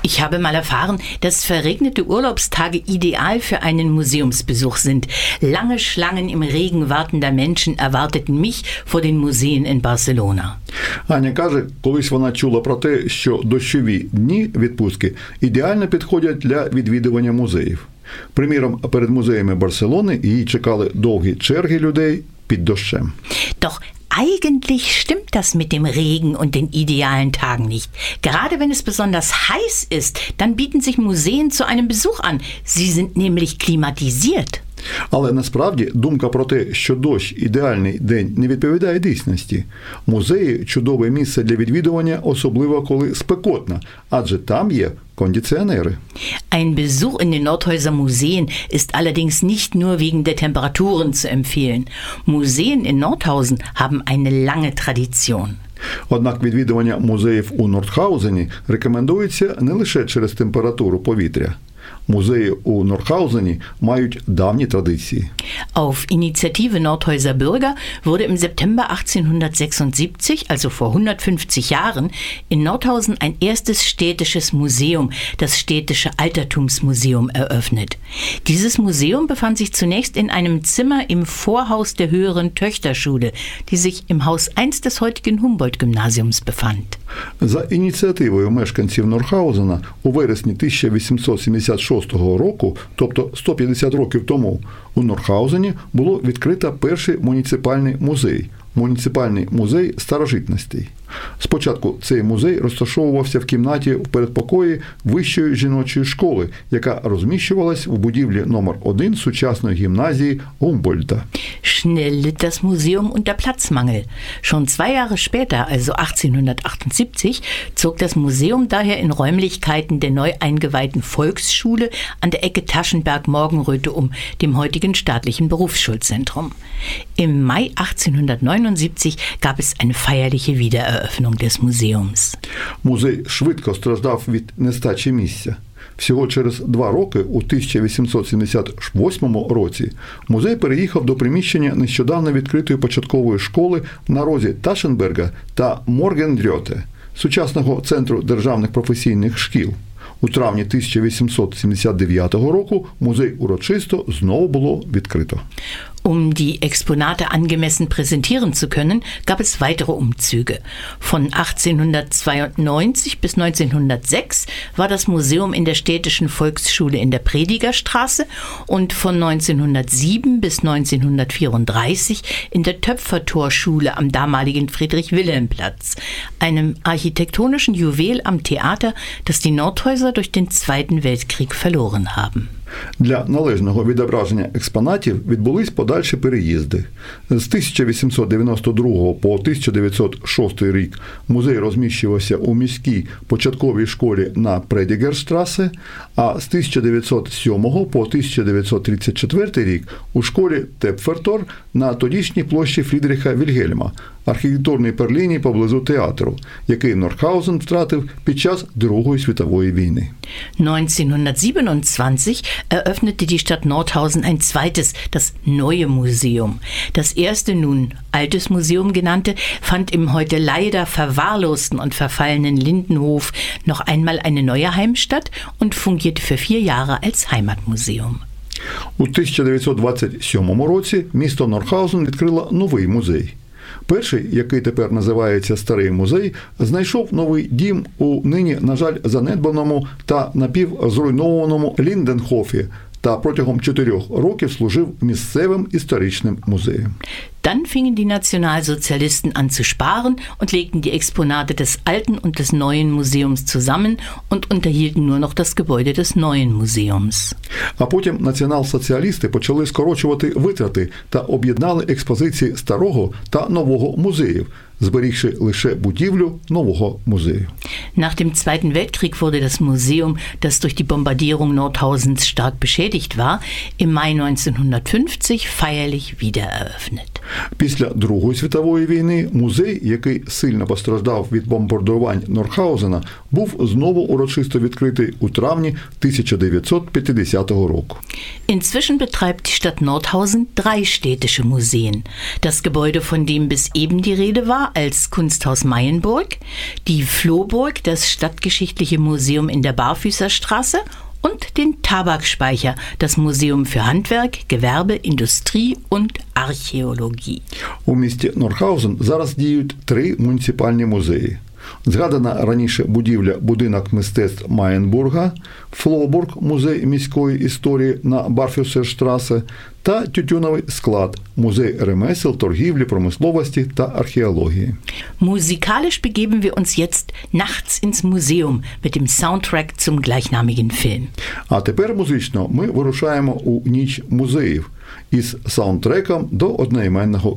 Ich habe mal erfahren, dass verregnete Urlaubstage ideal für einen Museumsbesuch sind. Lange Schlangen im Regen wartender Menschen erwarteten mich vor den Museen in Barcelona. Аня каже, колись вона чула про те, що дощові дні відпустки ідеально підходять для відвідування музеїв. Приміром, перед музеями Барселони її чекали довгі черги людей під дощем. Doch eigentlich stimmt das mit dem Regen und den idealen Tagen nicht. Gerade wenn es besonders heiß ist, dann bieten sich Museen zu einem Besuch an. Sie sind nämlich klimatisiert. Але насправді думка про те, що дощ – ідеальний день, не відповідає дійсності. Музеї – чудове місце для відвідування, особливо коли спекотно, адже там є кондиціонери. Ein Besuch in den Nordhäuser Museen ist allerdings nicht nur wegen der Temperaturen zu empfehlen. Museen in Nordhausen haben eine lange Tradition. Однак відвідування музеїв у Нордхаузені рекомендується не лише через температуру повітря. Музеї у Нордхаузені мають давні традиції. Auf Initiative Nordhäuser Bürger wurde im September 1876, also vor 150 Jahren, in Nordhausen ein erstes städtisches Museum, das Städtische Altertumsmuseum, eröffnet. Dieses Museum befand sich zunächst in einem Zimmer im Vorhaus der höheren Töchterschule, die sich im Haus 1 des heutigen Humboldt-Gymnasiums befand. За ініціативою мешканців Нордхаузена у вересні 1876 року, тобто 150 років тому, у Нордхаузені було відкрито перший муніципальний музей – Муніципальний музей старожитностей. Спочатку цей музей розташовувався в кімнаті в передпокої Вищої жіночої школи, яка розміщувалась у будівлі номер 1 сучасної гімназії Гумбольдта. Schnell litt das Museum unter Platzmangel. Schon 2 Jahre später, also 1878, zog das Museum daher in Räumlichkeiten der neu eingeweihten Volksschule an der Ecke Taschenberg-Morgenröte um, dem heutigen staatlichen Berufsschulzentrum. Im Mai 1879 gab es eine feierliche Wiedereröffnung des Museums. Музей швидко страждав від нестачі місця. Всього через 2 роки, у 1878 році, музей переїхав до приміщення нещодавно відкритої початкової школи на розі Ташенберга та Моргенрьоте, сучасного центру державних професійних шкіл. У травні 1879 року музей урочисто знову було відкрито. Um die Exponate angemessen präsentieren zu können, gab es weitere Umzüge. Von 1892 bis 1906 war das Museum in der städtischen Volksschule in der Predigerstraße und von 1907 bis 1934 in der Töpfertorschule am damaligen Friedrich-Wilhelm-Platz, einem architektonischen Juwel am Theater, das die Nordhäuser durch den Zweiten Weltkrieg verloren haben. Для належного відображення експонатів відбулись подальші переїзди. З 1892 по 1906 рік музей розміщувався у міській початковій школі на Предігерштрасе, а з 1907 по 1934 рік у школі Тепфертор на тодішній площі Фрідріха Вільгельма, архітектурній перлині поблизу театру, який Нордхаузен втратив під час Другої світової війни. 1927 eröffnete die Stadt Nordhausen ein zweites, das Neue Museum. Das erste, nun Altes Museum genannte, fand im heute leider verwahrlosten und verfallenen Lindenhof noch einmal eine neue Heimstatt und fungierte für 4 Jahre als Heimatmuseum. У 1927 році місто Нордхаузен відкрило новий музей. Перший, який тепер називається Старий музей, знайшов новий дім у нині, на жаль, занедбаному та напівзруйнованому Лінденхофі та протягом 4 років служив місцевим історичним музеєм. Dann fingen die Nationalsozialisten an zu sparen und legten die Exponate des alten und des neuen Museums zusammen und unterhielten nur noch das Gebäude des neuen Museums. А потім націонал-соціалісти почали скорочувати витрати та об'єднали експозиції старого та нового музеїв, зберігши лише будівлю нового музею. Nach dem Zweiten Weltkrieg wurde das Museum, das durch die Bombardierung Nordhausens stark beschädigt war, im Mai 1950 feierlich wiedereröffnet. Після Другої світової війни музей, який сильно постраждав від бомбардувань Нордхаузена, був знову урочисто відкритий у травні 1950 року. Inzwischen betreibt die Stadt Nordhausen 3 städtische Museen. Das Gebäude, von dem bis eben die Rede war, als Kunsthaus Mayenburg, die Flohburg, das Stadtgeschichtliche Museum in der Barfüßerstraße und den Tabakspeicher, das Museum für Handwerk, Gewerbe, Industrie und Археології. У місті Норхаузен зараз діють 3 муніципальні музеї. Згадана раніше будівля «Будинок мистецтв Майенбурга», Флобург – музей міської історії на Барфюсерштрасе та Тютюновий склад – музей ремесел, торгівлі, промисловості та археології. Musikalisch begeben wir uns jetzt nachts ins Museum mit dem Soundtrack zum gleichnamigen Film. А тепер музично ми вирушаємо у ніч музеїв із саундтреком до одноіменного